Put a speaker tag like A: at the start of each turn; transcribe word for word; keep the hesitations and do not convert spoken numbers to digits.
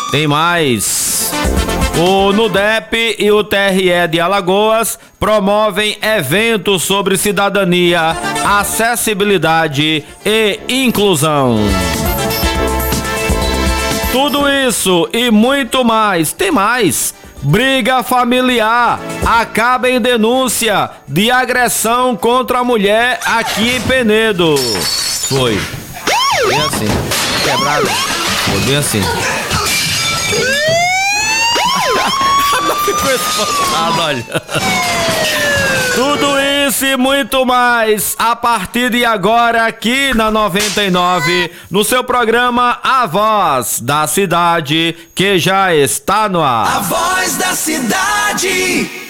A: Tem mais. O NUDEP e o T R E de Alagoas promovem eventos sobre cidadania, acessibilidade e inclusão. Tudo isso e muito mais. Tem mais. Briga familiar acaba em denúncia de agressão contra a mulher aqui em Penedo. Foi. Bem assim. Quebrado. Foi bem assim. Não ficou espantado, olha. Tudo isso e muito mais a partir de agora aqui na noventa e nove, no seu programa A Voz da Cidade, que já está no ar.
B: A Voz da Cidade.